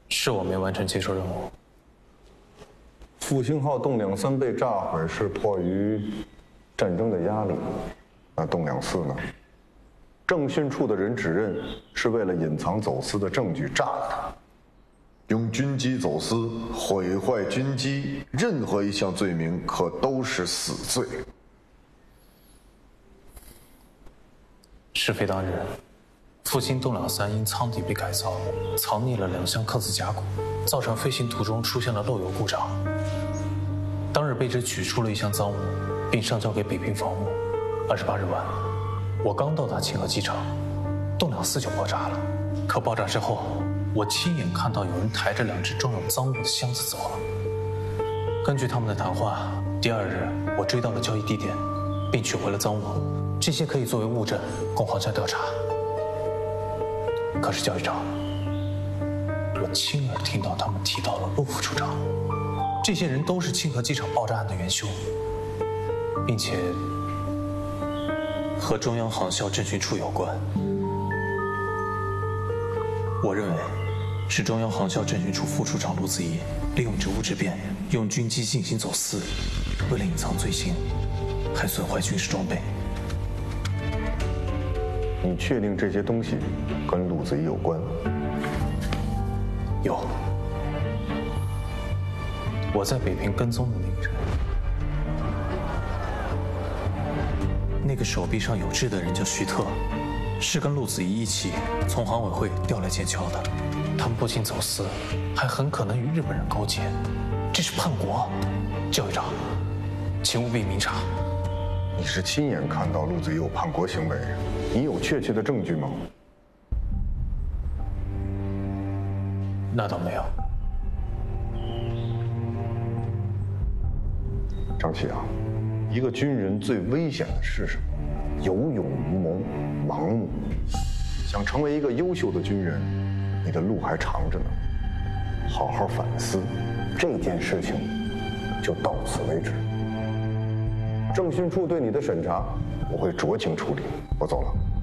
是我没完成接收任务。 复兴号栋梁3被炸毁是迫于战争的压力，那栋梁4呢？政训处的人指认是为了隐藏走私的证据炸了它。 用军机走私、毁坏军机，任何一项罪名可都是死罪。 试飞当日，复兴栋梁3因舱底被改造，藏匿了2箱刻字甲骨，造成飞行途中出现了漏油故障。当日被指取出了1箱赃物，并上交给北平防务。28日晚，我刚到达清河机场，栋梁4就爆炸了。可爆炸之后，我亲眼看到有人抬着2只装有赃物的箱子走了。根据他们的谈话，第2日我追到了交易地点，并取回了赃物，这些可以作为物证供皇家调查。可是教育长，我亲耳听到他们提到了陆副处长，这些人都是清河机场爆炸案的元凶，并且和中央航校政训处有关。我认为是中央航校政训处副处长陆子怡利用职务之便，用军机进行走私，为了隐藏罪行，还损坏军事装备。 你确定这些东西跟陆子怡有关？ 有。我在北平跟踪的那个人，那个手臂上有痣的人叫徐特，是跟陆子怡一起从航委会调来剑桥的。他们不仅走私，还很可能与日本人勾结，这是叛国。教育长，请务必明察。 你是亲眼看到陆子怡有叛国行为，你有确切的证据吗？ 那倒没有。 张琪啊，一个军人最危险的是什么？有勇无谋，盲目。想成为一个优秀的军人，你的路还长着呢。好好反思，这件事情就到此为止。政训处对你的审查，我会酌情处理。我走了。